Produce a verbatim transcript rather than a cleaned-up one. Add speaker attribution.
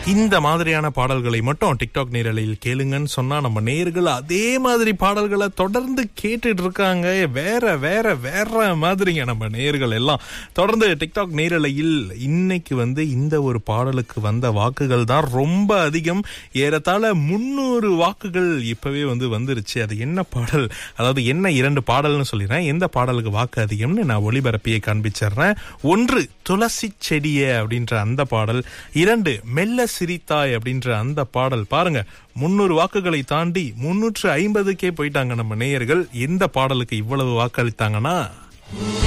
Speaker 1: இந்த மாதிரியான பாடல்களை மட்டும் டிக்டாக் நேரலையில் கேளுங்கன்னு சொன்னா நம்ம நேயர்கள் அதே மாதிரி பாடல்களை தொடர்ந்து கேட்டுட்டு இருக்காங்க. வேற வேற வேற மாதிரிங்க நம்ம நேயர்கள் எல்லாம் தொடர்ந்து டிக்டாக் நேரலையில். இன்னைக்கு வந்து இந்த ஒரு பாடலுக்கு வந்த வாக்குகள் தான் ரொம்ப அதிகம். ஏறத்தாழ முன்னூறு வாக்குகள் இப்பவே வந்து வந்துருச்சு. அது என்ன பாடல், அதாவது என்ன இரண்டு பாடல்னு சொல்லிடுறேன், எந்த பாடலுக்கு வாக்கு அதிகம்னு நான் ஒளிபரப்பியை காண்பிச்சிடுறேன். ஒன்று துளசி செடிய அப்படின்ற அந்த பாடல், இரண்டு மெல்ல சிரித்தாய் அப்படின்ற அந்த பாடல். பாருங்க, முன்னூறு வாக்குகளை தாண்டி முன்னூற்று ஐம்பதுக்கே போயிட்டாங்க நம்ம நேயர்கள். எந்த பாடலுக்கு இவ்வளவு வாக்களித்தாங்கன்னா